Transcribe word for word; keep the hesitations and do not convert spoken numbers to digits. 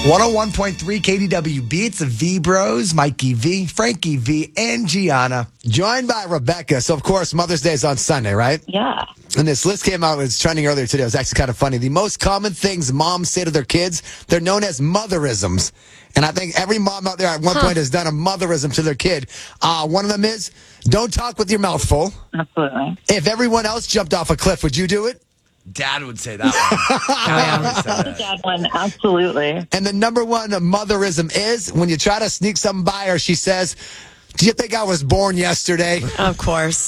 one oh one point three K D W B. It's the V Bros, Mikey V, Frankie V, and Gianna. Joined by Rebecca. So, of course, Mother's Day is on Sunday, right? Yeah. And this list came out, it was trending earlier today. It was actually kind of funny. The most common things moms say to their kids, they're known as motherisms. And I think every mom out there at one huh. point has done a motherism to their kid. Uh, one of them is, don't talk with your mouth full. Absolutely. If everyone else jumped off a cliff, would you do it? Dad would say that one. Oh, yeah. That's a dad one, absolutely. And the number one motherism is when you try to sneak something by her, she says, do you think I was born yesterday? Of course.